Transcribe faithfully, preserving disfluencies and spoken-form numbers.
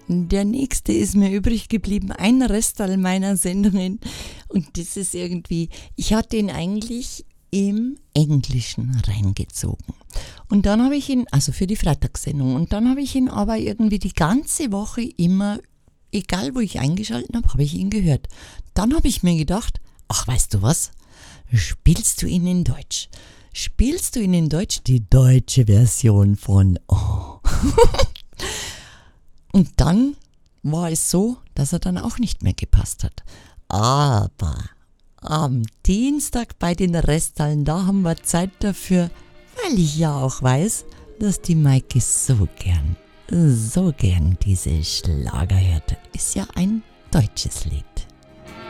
der nächste ist mir übrig geblieben, ein Restal meiner Sendungen. Und das ist irgendwie, ich hatte ihn eigentlich im Englischen reingezogen. Und dann habe ich ihn, also für die Freitagssendung, und dann habe ich ihn aber irgendwie die ganze Woche immer, egal wo ich eingeschaltet habe, habe ich ihn gehört. Dann habe ich mir gedacht, ach, weißt du was, spielst du ihn in Deutsch? Spielst du ihn in Deutsch? Die deutsche Version von Oh. Und dann war es so, dass er dann auch nicht mehr gepasst hat. Aber am Dienstag bei den Restallen, da haben wir Zeit dafür, weil ich ja auch weiß, dass die Maike so gern, so gern diese Schlager hört. Ist ja ein deutsches Lied.